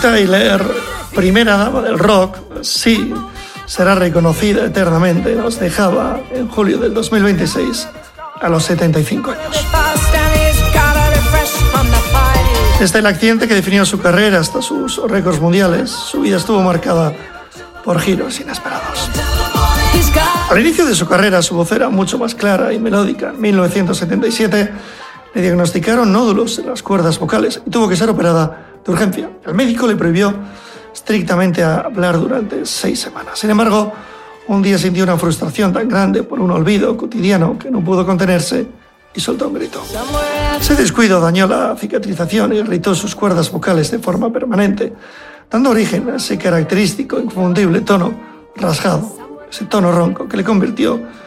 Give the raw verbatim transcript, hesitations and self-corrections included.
Tyler, primera dama del rock, sí, será reconocida eternamente. Nos dejaba en julio del dos mil veintiséis a los setenta y cinco años. Desde el accidente que definió su carrera hasta sus récords mundiales, su vida estuvo marcada por giros inesperados. Al inicio de su carrera, su voz era mucho más clara y melódica. En mil novecientos setenta y siete le diagnosticaron nódulos en las cuerdas vocales y tuvo que ser operada de urgencia. El médico le prohibió estrictamente hablar durante seis semanas. Sin embargo, un día sintió una frustración tan grande por un olvido cotidiano que no pudo contenerse y soltó un grito. Ese descuido dañó la cicatrización y irritó sus cuerdas vocales de forma permanente, dando origen a ese característico, inconfundible tono rasgado, ese tono ronco que le convirtió